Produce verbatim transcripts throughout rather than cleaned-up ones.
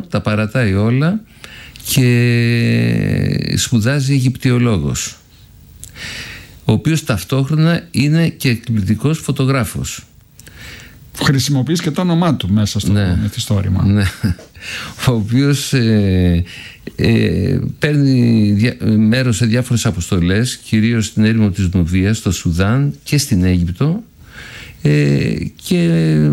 τα παρατάει όλα και σπουδάζει Αιγυπτιολόγος, ο οποίος ταυτόχρονα είναι και εκπληκτικός φωτογράφος. Χρησιμοποιείς και το όνομά του μέσα στο ναι, μυθιστόρημα. Ναι. Ο οποίος ε, ε, παίρνει δια, μέρος σε διάφορες αποστολές, κυρίως στην έρημο της Νουβίας, στο Σουδάν και στην Αίγυπτο, ε, και ε,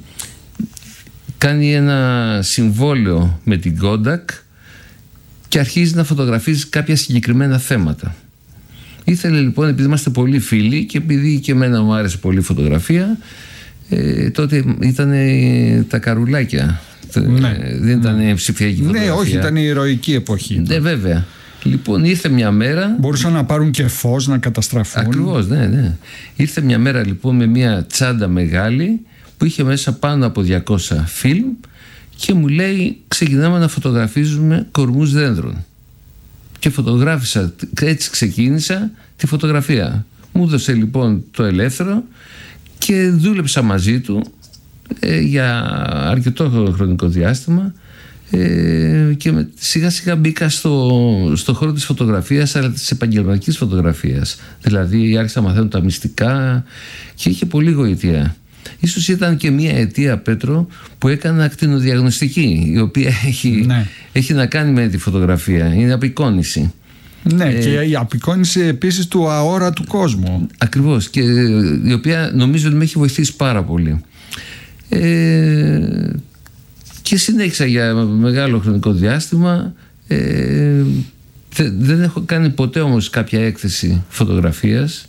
κάνει ένα συμβόλαιο με την Kodak και αρχίζει να φωτογραφίζει κάποια συγκεκριμένα θέματα. Ήθελε λοιπόν, επειδή είμαστε πολύ φίλοι και επειδή και εμένα μου άρεσε πολύ η φωτογραφία, ε, τότε ήταν τα καρουλάκια. Ναι. Ε, δεν ήταν ναι. ψηφιακή φωτογραφία. Ναι, όχι, ήταν η ηρωική εποχή. Ναι, βέβαια. Λοιπόν, ήρθε μια μέρα. Μπορούσαν να πάρουν και φως, να καταστραφούν. Ακριβώς, ναι, ναι. Ήρθε μια μέρα λοιπόν με μια τσάντα μεγάλη που είχε μέσα πάνω από διακόσια φιλμ και μου λέει: ξεκινάμε να φωτογραφίζουμε κορμούς δέντρων. Και φωτογράφησα, έτσι ξεκίνησα τη φωτογραφία. Μου έδωσε λοιπόν το ελεύθερο και δούλεψα μαζί του ε, για αρκετό χρονικό διάστημα, ε, και με, σιγά σιγά μπήκα στο, στο χώρο της φωτογραφίας, αλλά της επαγγελματικής φωτογραφίας. Δηλαδή άρχισα να μαθαίνω τα μυστικά και είχε πολύ γοητεία. Ίσως ήταν και μια αιτία, Πέτρο, που έκανα ακτινοδιαγνωστική, η οποία έχει, ναι. έχει να κάνει με τη φωτογραφία. Είναι απεικόνηση. Ναι, ε, και η απεικόνηση επίσης του αόρατου κόσμου. Ακριβώς, και η οποία νομίζω ότι με έχει βοηθήσει πάρα πολύ. Ε, και συνέχισα για μεγάλο χρονικό διάστημα. Ε, δεν έχω κάνει ποτέ όμως κάποια έκθεση φωτογραφίας.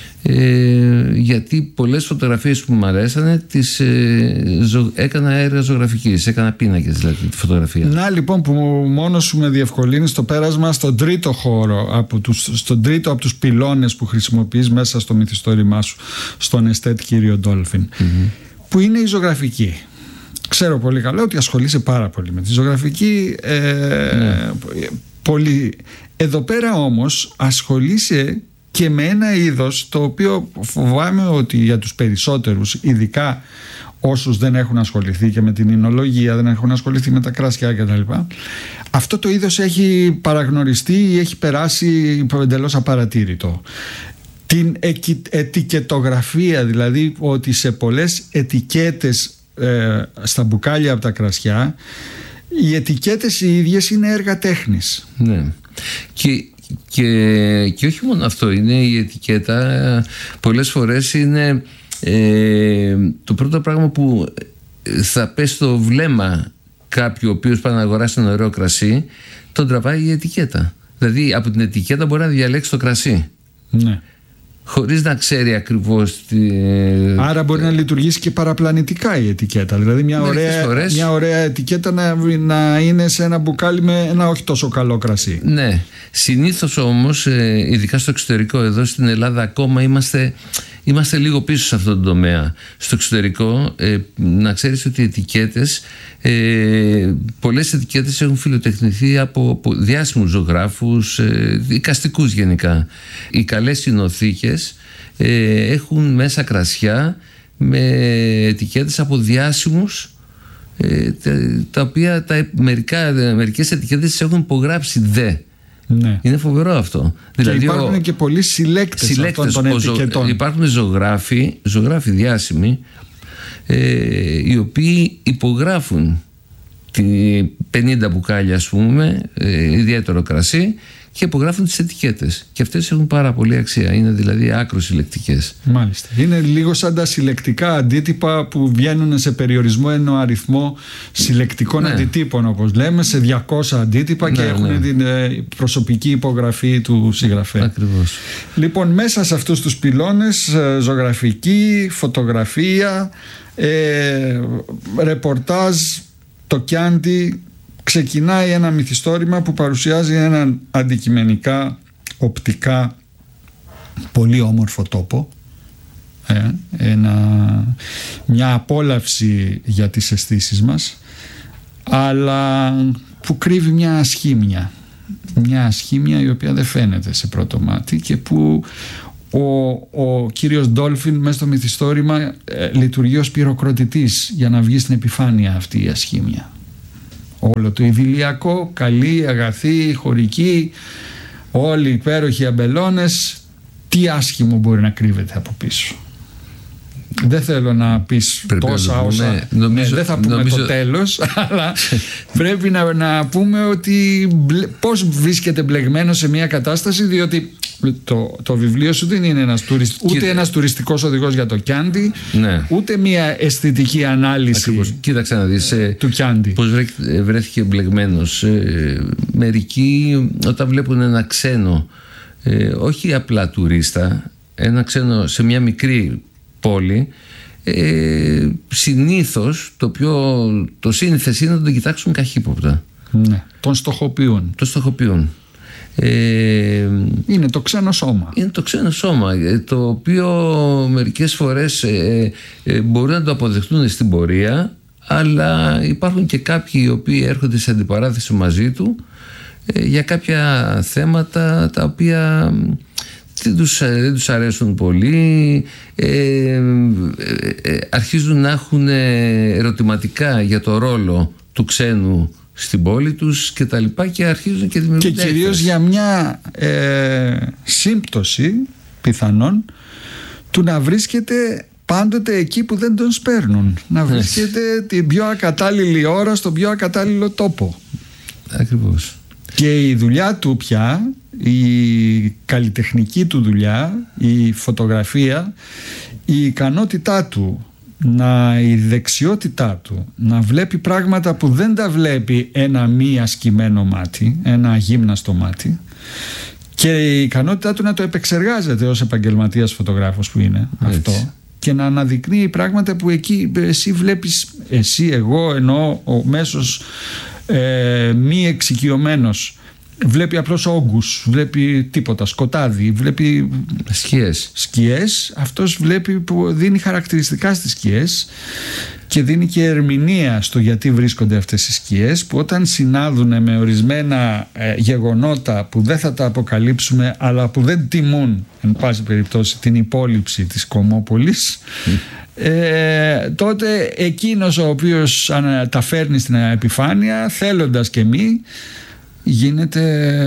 Ε, γιατί πολλές φωτογραφίες που μου αρέσανε τις ε, ζω, έκανα έργα ζωγραφικής, έκανα πίνακες δηλαδή τη φωτογραφία. Να λοιπόν που μόνος σου με διευκολύνεις το πέρασμα στον τρίτο χώρο, από τους, στον τρίτο από τους πυλώνες που χρησιμοποιείς μέσα στο μυθιστόρημά σου, στον εστέτ κύριο Ντόλφιν, mm-hmm. που είναι η ζωγραφική. Ξέρω πολύ καλά ότι ασχολείσαι πάρα πολύ με τη ζωγραφική, ε, ναι. πολύ. Εδώ πέρα όμως ασχολείσαι και με ένα είδος το οποίο φοβάμαι ότι για τους περισσότερους, ειδικά όσους δεν έχουν ασχοληθεί και με την εινολογία, δεν έχουν ασχοληθεί με τα κρασιά κτλ., αυτό το είδος έχει παραγνωριστεί ή έχει περάσει εντελώς απαρατήρητο. Την ετικετογραφία, δηλαδή ότι σε πολλές ετικέτες ε, στα μπουκάλια από τα κρασιά, οι ετικέτες οι ίδιες είναι έργα τέχνης. Ναι. Και Και, και όχι μόνο αυτό, είναι η ετικέτα. Πολλές φορές είναι ε, το πρώτο πράγμα που θα πέσει στο βλέμμα κάποιου ο οποίος πάει να αγοράσει ένα ωραίο κρασί, τον τραβάει η ετικέτα. Δηλαδή από την ετικέτα μπορεί να διαλέξει το κρασί. Ναι. Χωρίς να ξέρει ακριβώς τι... Άρα μπορεί να λειτουργήσει και παραπλανητικά η ετικέτα. Δηλαδή μια ωραία, μια ωραία ετικέτα να, να είναι σε ένα μπουκάλι με ένα όχι τόσο καλό κρασί. Ναι. Συνήθως όμως, ειδικά στο εξωτερικό, εδώ στην Ελλάδα ακόμα είμαστε, είμαστε λίγο πίσω σε αυτόν τον τομέα. Στο εξωτερικό, ε, να ξέρεις ότι οι ετικέτες, ε, πολλές ετικέτες έχουν φιλοτεχνηθεί από, από διάσημους ζωγράφους, ε, εικαστικούς γενικά. Οι καλές συνοθήκες ε, έχουν μέσα κρασιά με ετικέτες από διάσημους, ε, τα, τα οποία τα, μερικά, μερικές ετικέτες έχουν υπογράψει δε. Ναι. Είναι φοβερό αυτό. Και δηλαδή υπάρχουν ο... και πολλοί συλλέκτες, συλλέκτες αυτών των ετικετών. Ζω... Υπάρχουν ζωγράφοι, ζωγράφοι διάσημοι, ε, οι οποίοι υπογράφουν πενήντα μπουκάλια, ας πούμε, ε, ιδιαίτερο κρασί, και υπογράφουν τις ετικέτες. Και αυτές έχουν πάρα πολύ αξία. Είναι δηλαδή άκρο συλλεκτικές. Μάλιστα. Είναι λίγο σαν τα συλλεκτικά αντίτυπα που βγαίνουν σε περιορισμό ενώ αριθμό συλλεκτικών ναι. αντιτύπων, όπως λέμε, σε διακόσια αντίτυπα, ναι, και έχουν ναι. την ε, προσωπική υπογραφή του συγγραφέα. Ακριβώς. Λοιπόν, μέσα σε αυτούς τους πυλώνες, ε, ζωγραφική, φωτογραφία, ε, ρεπορτάζ, το Κιάντι, ξεκινάει ένα μυθιστόρημα που παρουσιάζει έναν αντικειμενικά, οπτικά πολύ όμορφο τόπο, ε, ένα, μια απόλαυση για τις αισθήσεις μας, αλλά που κρύβει μια ασχήμια, μια ασχήμια η οποία δεν φαίνεται σε πρώτο μάτι και που ο, ο κύριος Ντόλφιν μέσα στο μυθιστόρημα ε, λειτουργεί ως πυροκροτητής για να βγει στην επιφάνεια αυτή η ασχήμια. όλο το ιδηλιακό, καλή, αγαθή, χωρική, όλοι υπέροχοι αμπελώνες. Τι άσχημο μπορεί να κρύβεται από πίσω? Δεν θέλω να πεις πρέπει τόσα να όσα ναι, νομίζω, ναι, δεν θα πούμε νομίζω... το τέλος αλλά πρέπει να, να πούμε ότι πώς βρίσκεται μπλεγμένο σε μια κατάσταση, διότι το, το βιβλίο σου δεν είναι ένας τουριστ, ούτε Κοίτα... ένας τουριστικός οδηγός για το Κιάντι, ναι. ούτε μια αισθητική ανάλυση. Ακριβώς. Κοίταξε να δεις ε, του Κιάντι πώς βρέθηκε, βρέθηκε μπλεγμένος. ε, μερικοί όταν βλέπουν ένα ξένο, ε, όχι απλά τουρίστα, ένα ξένο σε μια μικρή πόλη, ε, συνήθως το πιο το σύνηθες είναι να τον κοιτάξουν καχύποπτα. Ναι, τον στοχοποιούν. Τον στοχοποιούν. Ε, είναι το ξένο σώμα. Είναι το ξένο σώμα, το οποίο μερικές φορές ε, ε, μπορούν να το αποδεχτούν στην πορεία, αλλά υπάρχουν και κάποιοι οι οποίοι έρχονται σε αντιπαράθεση μαζί του ε, για κάποια θέματα τα οποία δεν τους, δεν τους αρέσουν πολύ, ε, ε, ε, αρχίζουν να έχουν ερωτηματικά για το ρόλο του ξένου στην πόλη τους και τα λοιπά, και αρχίζουν και δημιουργούν και κυρίως έκθεση. Για μια ε, σύμπτωση πιθανόν του να βρίσκεται πάντοτε εκεί που δεν τον σπέρνουν, να βρίσκεται την πιο ακατάλληλη ώρα στον πιο ακατάλληλο τόπο. Ακριβώς. Και η δουλειά του πια, η καλλιτεχνική του δουλειά, η φωτογραφία, η ικανότητά του, να, η δεξιότητά του να βλέπει πράγματα που δεν τα βλέπει ένα μη ασκημένο μάτι, ένα αγύμναστο μάτι, και η ικανότητά του να το επεξεργάζεται ως επαγγελματίας φωτογράφος που είναι. Έτσι. Αυτό, και να αναδεικνύει πράγματα που εκεί εσύ βλέπεις, εσύ, εγώ εννοώ ο μέσος ε, μη εξοικειωμένος βλέπει απλώς όγκους, βλέπει τίποτα, σκοτάδι, βλέπει σκιές. σκιές. Αυτός βλέπει που δίνει χαρακτηριστικά στις σκιές και δίνει και ερμηνεία στο γιατί βρίσκονται αυτές οι σκιές, που όταν συνάδουν με ορισμένα ε, γεγονότα που δεν θα τα αποκαλύψουμε, αλλά που δεν τιμούν εν πάση περιπτώσει την υπόλοιψη της Κομμόπολης, mm. ε, τότε εκείνος ο οποίος ανα, τα φέρνει στην επιφάνεια, θέλοντας και μη, γίνεται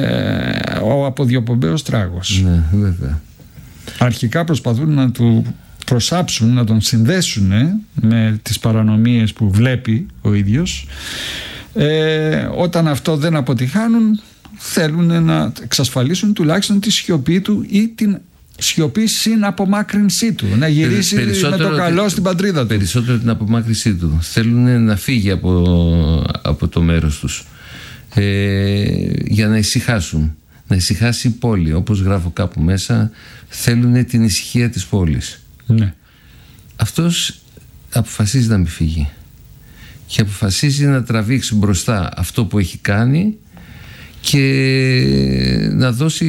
ο αποδιοπομπαίος τράγος. Ναι, βέβαια. Αρχικά προσπαθούν να του προσάψουν, να τον συνδέσουν με τις παρανομίες που βλέπει ο ίδιος. Ε, όταν αυτό δεν αποτυχάνουν, θέλουν να εξασφαλίσουν τουλάχιστον τη σιωπή του ή την σιωπή συν απομάκρυνσή του, να γυρίσει με το καλό στην πατρίδα του. Περισσότερο την απομάκρυνσή του. Θέλουν να φύγει από, από το μέρος τους. Ε, για να ησυχάσουν, να ησυχάσει η πόλη, όπως γράφω κάπου μέσα, θέλουν την ησυχία της πόλης. Ναι. Αυτός αποφασίζει να μην φύγει και αποφασίζει να τραβήξει μπροστά αυτό που έχει κάνει και να δώσει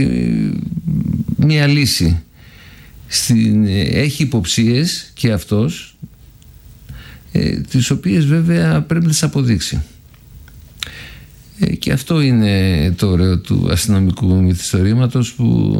μια λύση στην, έχει υποψίες και αυτός, ε, τις οποίες βέβαια πρέπει να τις αποδείξει. Και αυτό είναι το ωραίο του αστυνομικού μυθιστορήματος, που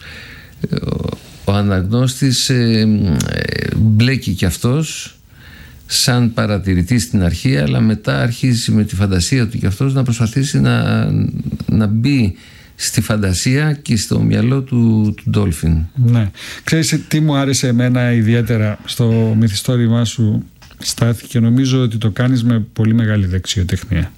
ο αναγνώστης μπλέκει και αυτός σαν παρατηρητής στην αρχή, αλλά μετά αρχίζει με τη φαντασία του και αυτός να προσπαθήσει να, να μπει στη φαντασία και στο μυαλό του, του Ντόλφιν. Ναι. Ξέρεις τι μου άρεσε εμένα ιδιαίτερα στο μυθιστόρημά σου, Στάθη, και νομίζω ότι το κάνεις με πολύ μεγάλη δεξιοτεχνία.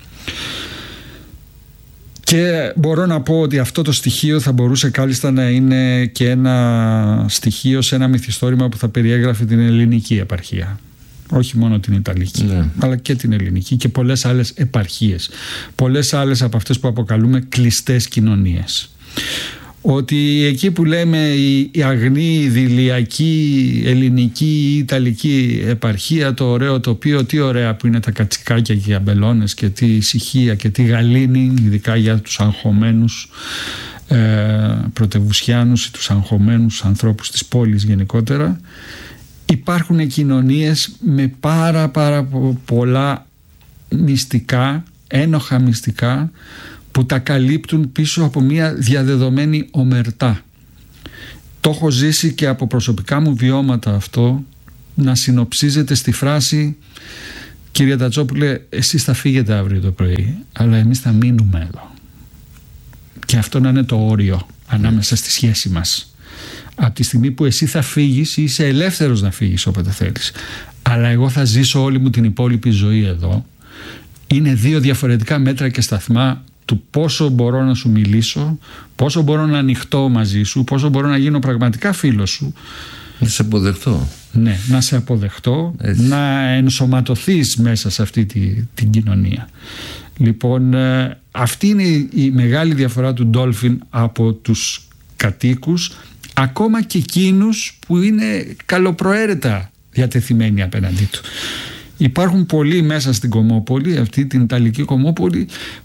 Και μπορώ να πω ότι αυτό το στοιχείο θα μπορούσε κάλλιστα να είναι και ένα στοιχείο σε ένα μυθιστόρημα που θα περιέγραφε την ελληνική επαρχία. Όχι μόνο την Ιταλική, ναι, αλλά και την ελληνική και πολλές άλλες επαρχίες. Πολλές άλλες από αυτές που αποκαλούμε κλειστές κοινωνίες. Ότι εκεί που λέμε η, η αγνή, ιδηλιακή, ελληνική ή ιταλική επαρχία, το ωραίο τοπίο, τι ωραία που είναι τα κατσικάκια και οι αμπελώνες, και τι ησυχία και τι γαλήνη, ειδικά για τους αγχωμένους ε, πρωτευουσιάνους ή τους αγχωμένους ανθρώπους της πόλης γενικότερα. Υπάρχουν κοινωνίες με πάρα πάρα πολλά μυστικά, ένοχα μυστικά, που τα καλύπτουν πίσω από μια διαδεδομένη ομερτά. Το έχω ζήσει και από προσωπικά μου βιώματα αυτό να συνοψίζεται στη φράση κύριε Τατσόπουλε, εσείς θα φύγετε αύριο το πρωί, αλλά εμείς θα μείνουμε εδώ. Και αυτό να είναι το όριο ανάμεσα στη σχέση μας. Από τη στιγμή που εσύ θα φύγεις, είσαι ελεύθερος να φύγεις όποτε θέλεις, αλλά εγώ θα ζήσω όλη μου την υπόλοιπη ζωή εδώ. Είναι δύο διαφορετικά μέτρα και σταθμά του πόσο μπορώ να σου μιλήσω, πόσο μπορώ να ανοιχτώ μαζί σου, πόσο μπορώ να γίνω πραγματικά φίλος σου. Να σε αποδεχτώ. Ναι, να σε αποδεχτώ, έτσι. Να ενσωματωθείς μέσα σε αυτή τη, την κοινωνία. Λοιπόν, αυτή είναι η μεγάλη διαφορά του Dolphin από τους κατοίκους, ακόμα και εκείνους που είναι καλοπροαίρετα διατεθειμένοι απέναντί του. Υπάρχουν πολλοί μέσα στην Κομμόπολη, αυτή την Ιταλική Κομμόπολη,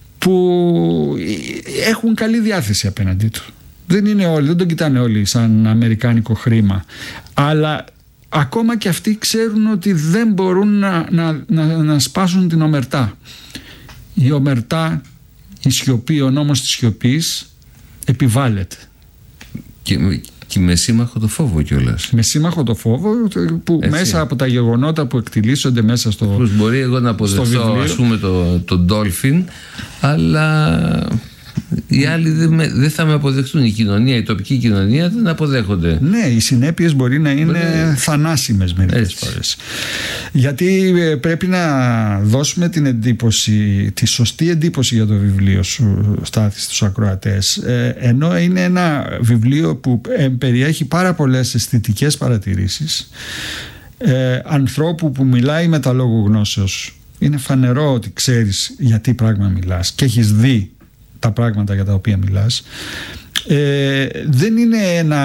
που έχουν καλή διάθεση απέναντί του. Δεν είναι όλοι, δεν τον κοιτάνε όλοι σαν αμερικάνικο χρήμα, αλλά ακόμα και αυτοί ξέρουν ότι δεν μπορούν να, να, να, να σπάσουν την ομερτά. Η ομερτά, η σιωπή, ο νόμος της σιωπής επιβάλλεται. Και, και με σύμμαχο το φόβο κιόλας. Με σύμμαχο το φόβο που έτσι. Μέσα από τα γεγονότα που εκτιλήσονται μέσα στο βιβλίο. Μπορεί εγώ να αποδεχτώ ας πούμε το, το Dolphin, αλλά οι άλλοι δεν, δεν θα με αποδεχτούν. Η κοινωνία, η τοπική κοινωνία δεν αποδέχονται. Ναι, οι συνέπειες μπορεί να είναι ναι. θανάσιμες μερικές φορές. Γιατί πρέπει να δώσουμε την εντύπωση, τη σωστή εντύπωση για το βιβλίο σου, Στάθη, στους ακροατές. Ε, ενώ είναι ένα βιβλίο που ε, περιέχει πάρα πολλές αισθητικές παρατηρήσεις ε, ανθρώπου που μιλάει με τα λόγου γνώσεως. Είναι φανερό ότι ξέρεις για τι πράγμα μιλάς και έχεις δει τα πράγματα για τα οποία μιλάς. Ε, δεν είναι ένα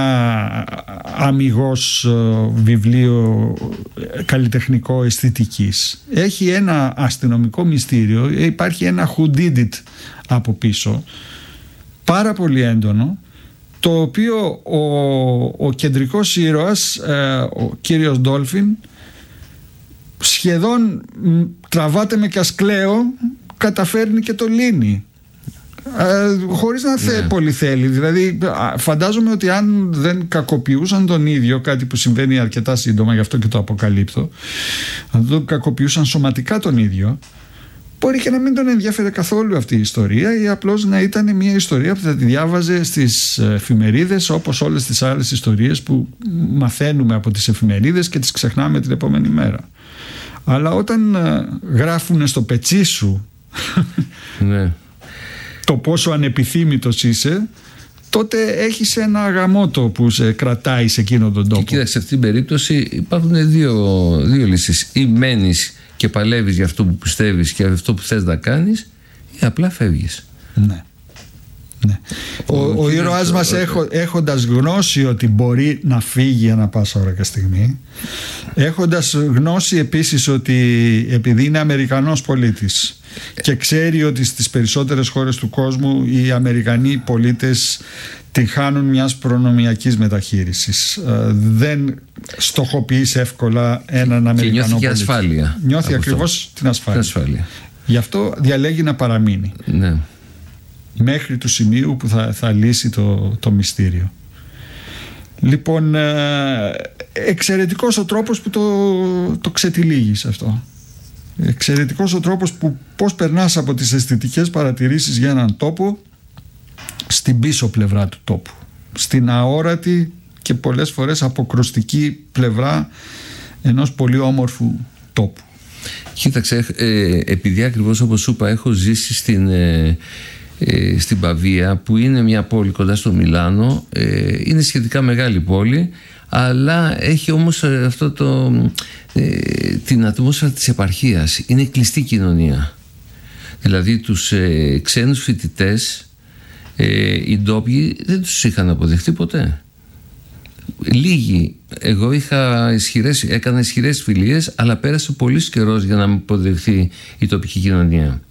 αμιγώς βιβλίο καλλιτεχνικό αισθητικής. Έχει ένα αστυνομικό μυστήριο, υπάρχει ένα who did it από πίσω, πάρα πολύ έντονο, το οποίο ο, ο κεντρικός ήρωας, ο κύριος Dolphin, σχεδόν τραβάται με κασκλαίο, καταφέρνει και το λύνει. Ε, χωρίς να θε, ναι. πολύ θέλει. Δηλαδή φαντάζομαι ότι αν δεν κακοποιούσαν τον ίδιο, κάτι που συμβαίνει αρκετά σύντομα, γι' αυτό και το αποκαλύπτω, αν δεν κακοποιούσαν σωματικά τον ίδιο, μπορεί και να μην τον ενδιαφέρε καθόλου αυτή η ιστορία, ή απλώς να ήταν μια ιστορία που θα τη διάβαζε στις εφημερίδες, όπως όλες τις άλλες ιστορίες που μαθαίνουμε από τις εφημερίδες και τις ξεχνάμε την επόμενη μέρα. Αλλά όταν γράφουν στο πετσί σου ναι. το πόσο ανεπιθύμητος είσαι, τότε έχεις ένα γαμότο που σε κρατάει σε εκείνον τον τόπο. Και κοίταξε, σε αυτήν την περίπτωση υπάρχουν δύο, δύο λύσεις. Ή μένεις και παλεύεις για αυτό που πιστεύεις και αυτό που θες να κάνεις, ή απλά φεύγεις. Ναι. Ναι. Ο, ο, ο ήρωάς μας έχω, έχοντας γνώση ότι μπορεί να φύγει ανά πάσα ώρα και στιγμή, έχοντας γνώση επίσης ότι επειδή είναι Αμερικανός πολίτης και ξέρει ότι στις περισσότερες χώρες του κόσμου οι Αμερικανοί πολίτες την χάνουν μιας προνομιακής μεταχείρισης, δεν στοχοποιείς εύκολα έναν Αμερικανό και νιώθει πολίτη. Και ασφάλεια. Νιώθει ακριβώς την ασφάλεια. την ασφάλεια. Γι' αυτό διαλέγει να παραμείνει. Ναι. Μέχρι του σημείου που θα, θα λύσει το, το μυστήριο. Λοιπόν, εξαιρετικός ο τρόπος που το, το ξετυλίγεις αυτό. Εξαιρετικός ο τρόπος που πώς περνάς από τις αισθητικές παρατηρήσεις για έναν τόπο στην πίσω πλευρά του τόπου, στην αόρατη και πολλές φορές αποκρουστική πλευρά ενός πολύ όμορφου τόπου. Κοίταξε, ε, επειδή ακριβώς όπως σου είπα έχω ζήσει στην... Ε, στην Παβία, που είναι μια πόλη κοντά στο Μιλάνο, είναι σχετικά μεγάλη πόλη, αλλά έχει όμως αυτό το, την ατμόσφαιρα της επαρχίας. Είναι κλειστή κοινωνία, δηλαδή τους ξένους φοιτητές οι ντόπιοι δεν τους είχαν αποδεχτεί ποτέ. Λίγοι. Εγώ είχα ισχυρές, έκανα ισχυρές φιλίες, αλλά πέρασε πολύς καιρός για να με αποδεχτεί η τοπική κοινωνία.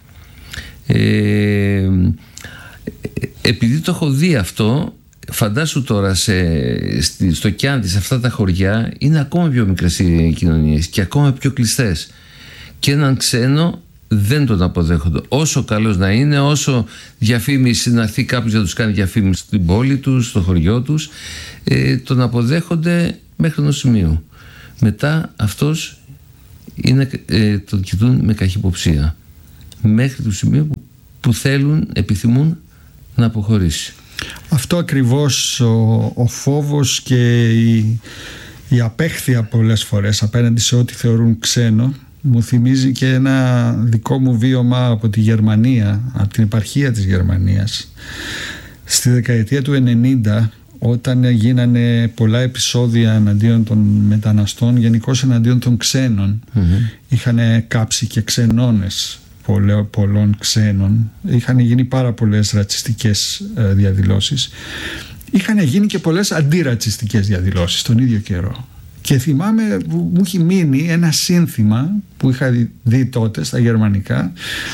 Ε, επειδή το έχω δει αυτό, φαντάσου τώρα σε, στο Κιάντι, σε αυτά τα χωριά είναι ακόμα πιο μικρές οι κοινωνίες και ακόμα πιο κλειστές, και έναν ξένο δεν τον αποδέχονται, όσο καλός να είναι, όσο διαφήμιση να έρθει κάποιος να τους κάνει διαφήμιση στην πόλη τους, στο χωριό τους, ε, τον αποδέχονται μέχρι ενός σημείου. Μετά αυτός είναι, ε, τον κοιτούν με καχυποψία μέχρι το σημείο που, που θέλουν, επιθυμούν να αποχωρήσει. Αυτό ακριβώς ο, ο φόβος και η, η απέχθεια πολλές φορές απέναντι σε ό,τι θεωρούν ξένο μου θυμίζει και ένα δικό μου βίωμα από τη Γερμανία, από την επαρχία της Γερμανίας στη δεκαετία του ενενήντα, όταν γίνανε πολλά επεισόδια εναντίον των μεταναστών, γενικώς εναντίον των ξένων. Mm-hmm. Είχαν κάψει και ξενώνες πολλών ξένων, είχαν γίνει πάρα πολλές ρατσιστικές ε, διαδηλώσεις, είχαν γίνει και πολλές αντιρατσιστικές διαδηλώσεις τον ίδιο καιρό. Και θυμάμαι που μου έχει μείνει ένα σύνθημα που είχα δει τότε στα γερμανικά,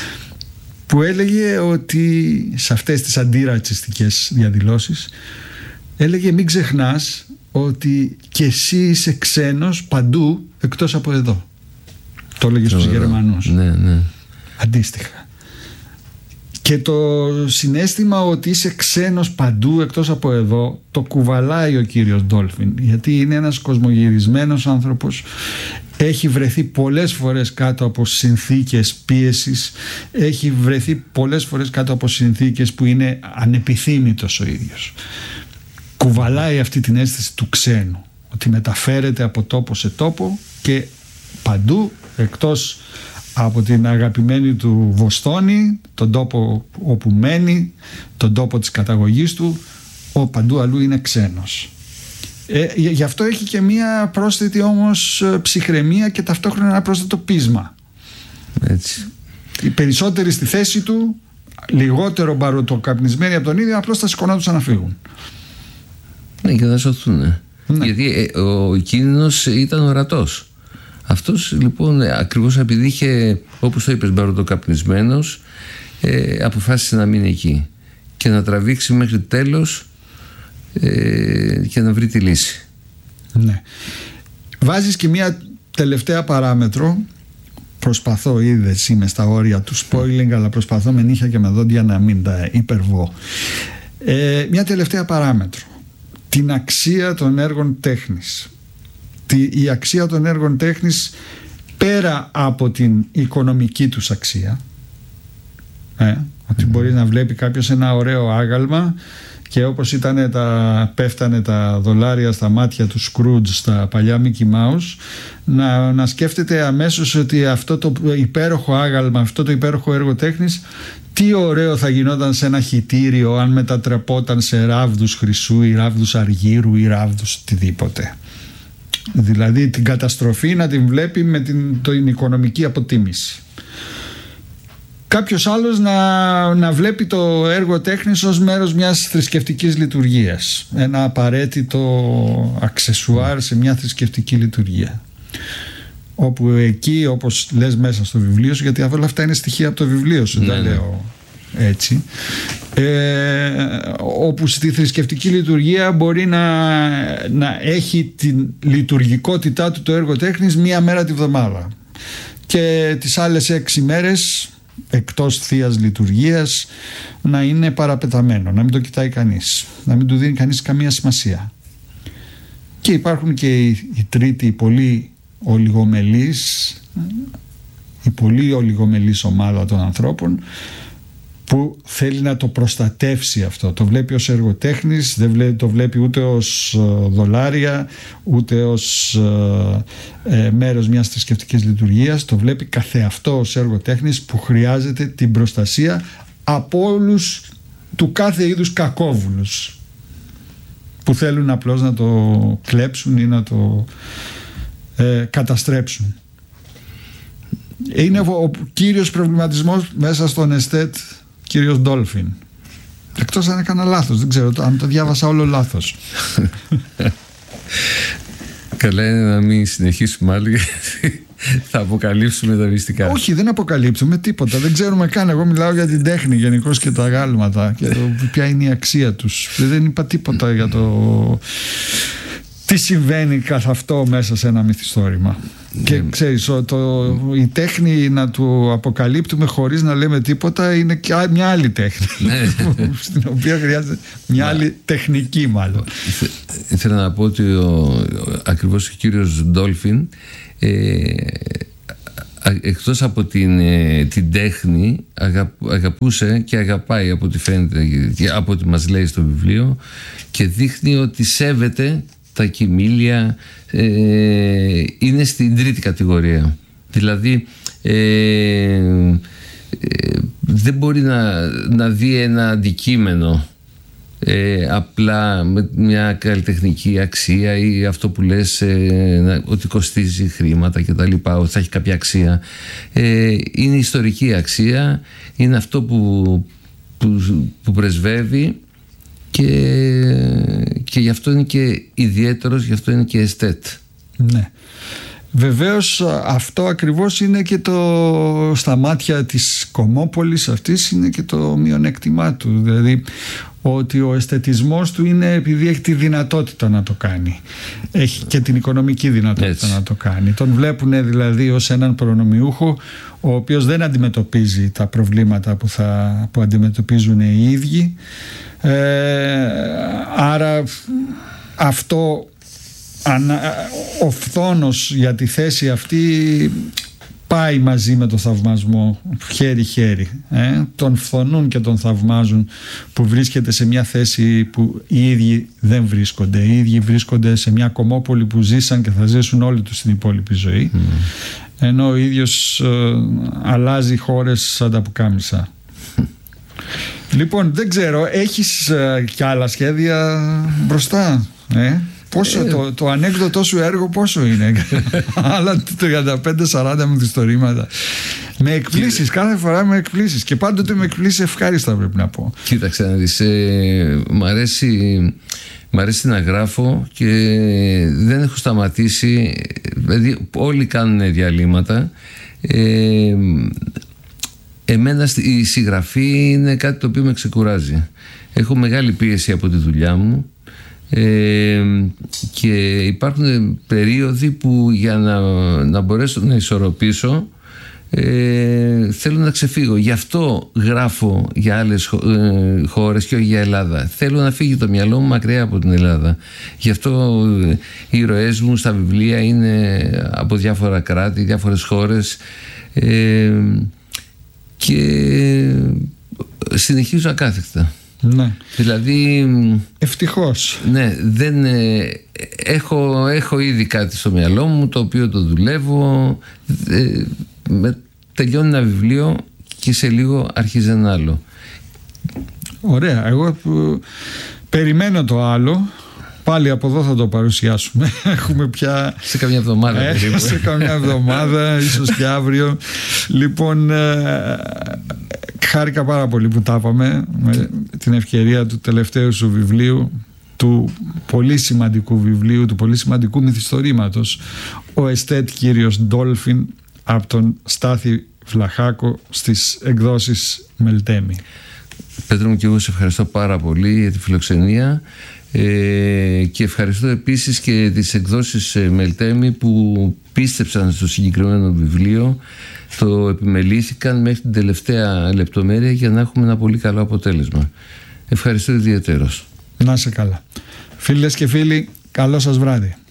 που έλεγε ότι σε αυτές τις αντιρατσιστικές διαδηλώσεις έλεγε μην ξεχνάς ότι και εσύ είσαι ξένος παντού εκτός από εδώ. Το έλεγε στους Γερμανούς. Ναι, ναι. Αντίστοιχα. Και το συναίσθημα ότι είσαι ξένος παντού εκτός από εδώ το κουβαλάει ο κύριος Ντόλφιν, γιατί είναι ένας κοσμογυρισμένος άνθρωπος, έχει βρεθεί πολλές φορές κάτω από συνθήκες πίεσης, έχει βρεθεί πολλές φορές κάτω από συνθήκες που είναι ανεπιθύμητος ο ίδιος. Κουβαλάει αυτή την αίσθηση του ξένου, ότι μεταφέρεται από τόπο σε τόπο και παντού εκτός από την αγαπημένη του Βοστόνη, τον τόπο όπου μένει, τον τόπο της καταγωγής του, ο παντού αλλού είναι ξένος. Ε, γι' αυτό έχει και μία πρόσθετη όμως ψυχραιμία και ταυτόχρονα ένα πρόσθετο πείσμα. Έτσι. Οι περισσότεροι στη θέση του, λιγότερο μπαρωτοκαπνισμένοι από τον ίδιο, απλώς θα σηκωνόντουσαν να φύγουν. Ναι, και θα σωθούν. Ναι. Γιατί ε, ο κίνδυνος ήταν ορατός. Αυτός λοιπόν ακριβώς επειδή είχε, όπως το είπες, μπαρωτοκαπνισμένος, ε, αποφάσισε να μείνει εκεί και να τραβήξει μέχρι τέλος ε, και να βρει τη λύση. Ναι. Βάζεις και μια τελευταία παράμετρο. Προσπαθώ, είδες, είμαι στα όρια του spoiling, αλλά προσπαθώ με νύχια και με δόντια να μην τα υπερβώ. Ε, μια τελευταία παράμετρο. Την αξία των έργων τέχνης. Η αξία των έργων τέχνης πέρα από την οικονομική τους αξία, ε, ότι mm. μπορεί να βλέπει κάποιος ένα ωραίο άγαλμα και όπως ήταν τα, πέφτανε τα δολάρια στα μάτια του Σκρούτζ στα παλιά Mickey Mouse, να, να σκέφτεται αμέσως ότι αυτό το υπέροχο άγαλμα, αυτό το υπέροχο έργο τέχνης, τι ωραίο θα γινόταν σε ένα χυτήριο αν μετατρεπόταν σε ράβδους χρυσού ή ράβδους αργύρου ή ράβδους οτιδήποτε. Δηλαδή την καταστροφή να την βλέπει με την, την οικονομική αποτίμηση. Κάποιος άλλος να, να βλέπει το έργο τέχνης ως μέρος μιας θρησκευτικής λειτουργίας, ένα απαραίτητο αξεσουάρ σε μια θρησκευτική λειτουργία, όπου εκεί, όπως λες μέσα στο βιβλίο σου, γιατί όλα αυτά είναι στοιχεία από το βιβλίο σου, ναι, δεν λέω έτσι, ε, όπου στη θρησκευτική λειτουργία μπορεί να, να έχει την λειτουργικότητά του το έργο τέχνης μία μέρα τη βδομάδα και τις άλλες έξι μέρες εκτός θείας λειτουργίας να είναι παραπεταμένο, να μην το κοιτάει κανείς, να μην του δίνει κανείς καμία σημασία. Και υπάρχουν και οι, οι τρίτοι, οι πολύ ολιγομελείς, η πολύ ολιγομελής ομάδα των ανθρώπων που θέλει να το προστατεύσει αυτό. Το βλέπει ως έργο τέχνης, δεν βλέπει, το βλέπει ούτε ως δολάρια, ούτε ως ε, ε, μέρος μιας θρησκευτικής λειτουργίας. Το βλέπει καθεαυτό ως έργο τέχνης που χρειάζεται την προστασία από όλους του κάθε είδους κακόβουλους που θέλουν απλώς να το κλέψουν ή να το ε, καταστρέψουν. Είναι ο, ο κύριος προβληματισμός μέσα στον εστέτ κύριος Ντόλφιν. Εκτός αν έκανα λάθος, δεν ξέρω αν το διάβασα όλο λάθος. Καλά είναι να μην συνεχίσουμε άλλο, γιατί θα αποκαλύψουμε τα μυστικά. Όχι, δεν αποκαλύπτουμε τίποτα, δεν ξέρουμε καν. Εγώ μιλάω για την τέχνη γενικώς και τα γάλματα και το, ποια είναι η αξία τους. Δεν είπα τίποτα για το τι συμβαίνει καθ' αυτό μέσα σε ένα μυθιστόρημα. Και ξέρεις, το, η τέχνη να του αποκαλύπτουμε χωρίς να λέμε τίποτα είναι και μια άλλη τέχνη στην οποία χρειάζεται μια άλλη τεχνική μάλλον. Ήθελα να πω ότι ο, ακριβώς ο κύριος Ντόλφιν ε, εκτός από την, την τέχνη, αγαπούσε και αγαπάει, από ό,τι φαίνεται, από ό,τι μας λέει στο βιβλίο, και δείχνει ότι σέβεται τα κοιμήλια, ε, είναι στην τρίτη κατηγορία. Δηλαδή ε, ε, δεν μπορεί να, να δει ένα αντικείμενο ε, απλά με μια καλλιτεχνική αξία ή αυτό που λες, ε, ότι κοστίζει χρήματα και τα λοιπά, ότι θα έχει κάποια αξία. Ε, είναι ιστορική αξία, είναι αυτό που, που, που πρεσβεύει, και, και γι' αυτό είναι και ιδιαίτερος, γι' αυτό είναι και εστέτ. Ναι. Βεβαίως αυτό ακριβώς είναι και το, στα μάτια της κομμόπολης αυτής, είναι και το μειονέκτημά του. Δηλαδή ότι ο αισθετισμός του είναι επειδή έχει τη δυνατότητα να το κάνει, έχει και την οικονομική δυνατότητα. Έτσι. Να το κάνει. Τον βλέπουν δηλαδή ως έναν προνομιούχο ο οποίος δεν αντιμετωπίζει τα προβλήματα που, θα, που αντιμετωπίζουν οι ίδιοι. Ε, άρα αυτό, ο φθόνος για τη θέση αυτή πάει μαζί με το θαυμασμό χέρι-χέρι. Ε? Τον φθονούν και τον θαυμάζουν που βρίσκεται σε μια θέση που οι ίδιοι δεν βρίσκονται. Οι ίδιοι βρίσκονται σε μια κομμόπολη που ζήσαν και θα ζήσουν όλοι τους την υπόλοιπη ζωή. Mm. Ενώ ο ίδιος ε, αλλάζει χώρες σαν τα πουκάμισα. Λοιπόν, δεν ξέρω, έχεις ε, κι άλλα σχέδια μπροστά, ε? Πόσο, ε, το, το ανέκδοτό σου έργο πόσο είναι? Άλλα τριάντα πέντε σαράντα μυθιστορήματα. Με εκπλήσεις, κάθε φορά με εκπλήσεις. Και πάντοτε με εκπλήσεις ευχάριστα, πρέπει να πω. Κοίταξε να δεις, ε, μ' αρέσει, μ' αρέσει να γράφω και δεν έχω σταματήσει. Δηλαδή όλοι κάνουν διαλύματα. ε, Εμένα η συγγραφή είναι κάτι το οποίο με ξεκουράζει. Έχω μεγάλη πίεση από τη δουλειά μου, ε, και υπάρχουν περίοδοι που για να, να μπορέσω να ισορροπήσω ε, θέλω να ξεφύγω. Γι' αυτό γράφω για άλλες χώρες και όχι για Ελλάδα. Θέλω να φύγει το μυαλό μου μακριά από την Ελλάδα. Γι' αυτό οι ροές μου στα βιβλία είναι από διάφορα κράτη, διάφορες χώρες, ε, και συνεχίζω ακάθεκτα. Ναι. Δηλαδή ευτυχώς. Ναι, δεν, ε, έχω, έχω ήδη κάτι στο μυαλό μου το οποίο το δουλεύω, ε, με, τελειώνει ένα βιβλίο και σε λίγο αρχίζει ένα άλλο. Ωραία, εγώ που, περιμένω το άλλο. Πάλι από εδώ θα το παρουσιάσουμε. Έχουμε πια σε καμιά εβδομάδα, ε, σε καμιά εβδομάδα, ίσως και αύριο. Λοιπόν, ε, χάρηκα πάρα πολύ που τα είπαμε με την ευκαιρία του τελευταίου σου βιβλίου, του πολύ σημαντικού βιβλίου, του πολύ σημαντικού μυθιστορήματος, ο εστέτ κύριος Ντόλφιν, από τον Στάθη Βλαχάκο, στις εκδόσεις Μελτέμι. Πέτρο μου, και εγώ σε ευχαριστώ πάρα πολύ για τη φιλοξενία. Ε, και ευχαριστώ επίσης και τις εκδόσεις Μελτέμι που πίστεψαν στο συγκεκριμένο βιβλίο, το επιμελήθηκαν μέχρι την τελευταία λεπτομέρεια για να έχουμε ένα πολύ καλό αποτέλεσμα. Ευχαριστώ ιδιαίτερος. Να είσαι καλά. Φίλες και φίλοι, καλό σας βράδυ.